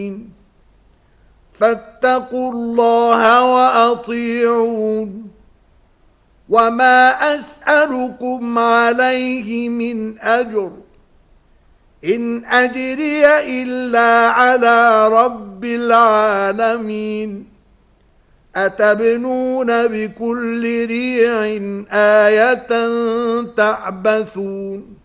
فاتقوا الله وأطيعون وما أسألكم عليه من أجر إن أجري إلا على رب العالمين أتبنون بكل ريع آية تعبثون